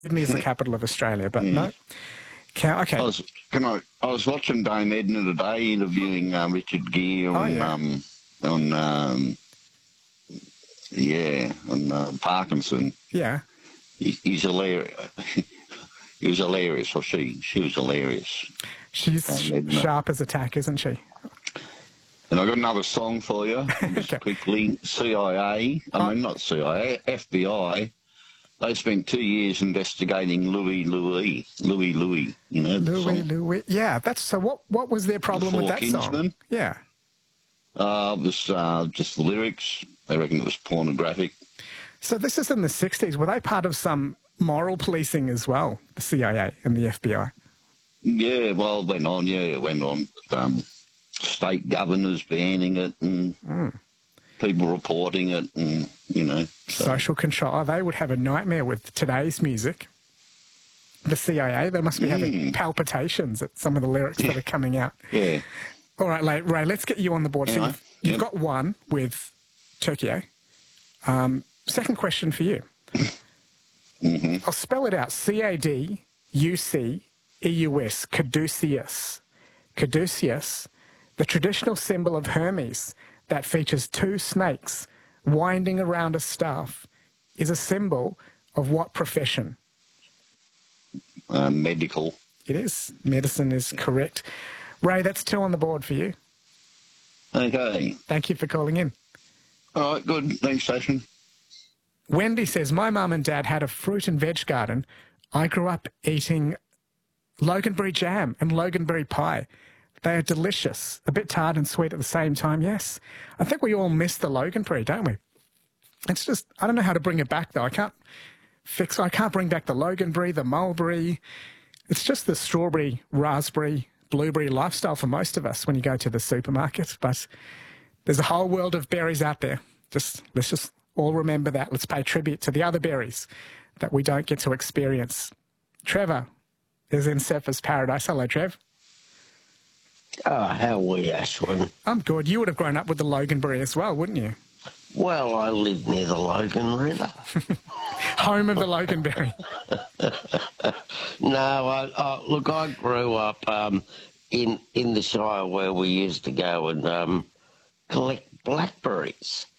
Sydney is the capital of Australia, but no. Okay. I was watching Dame Edna today interviewing Richard Gere on Parkinson. Yeah. He's hilarious. He was hilarious, or she was hilarious. She's sharp as a tack, isn't she? And I've got another song for you, just quickly. CIA, not CIA, FBI. They spent 2 years investigating Louis. You know, Louis. Yeah, that's so. What was their problem with that Kingsman song? Yeah. It was just the lyrics. They reckon it was pornographic. So this is in the 60s. Were they part of some moral policing as well, the CIA and the FBI? Yeah, well, it went on. State governors banning it and people reporting it and, you know. Social control. Oh, they would have a nightmare with today's music. The CIA, they must be having palpitations at some of the lyrics that are coming out. Yeah. All right, Ray, let's get you on the board. Anyway, So you've got one with Tokyo. Second question for you. I'll spell it out. C-A-D-U-C-E-U-S, caduceus. Caduceus, the traditional symbol of Hermes that features two snakes winding around a staff, is a symbol of what profession? Medical. It is. Medicine is correct. Ray, that's 2 on the board for you. Okay. Thank you for calling in. All right, good. Thanks, Station. Wendy says, my mum and dad had a fruit and veg garden. I grew up eating loganberry jam and loganberry pie. They are delicious, a bit tart and sweet at the same time, yes. I think we all miss the loganberry, don't we? It's just, I don't know how to bring it back, though. I can't bring back the loganberry, the mulberry. It's just the strawberry, raspberry, blueberry lifestyle for most of us when you go to the supermarket. But there's a whole world of berries out there. Let's just all remember that. Let's pay tribute to the other berries that we don't get to experience. Trevor is in Surfers Paradise. Hello, Trev. Oh, how are we, Ashwin? I'm good. You would have grown up with the loganberry as well, wouldn't you? Well, I live near the Logan River. Home of the loganberry. No, look, I grew up in the Shire where we used to go and collect blackberries.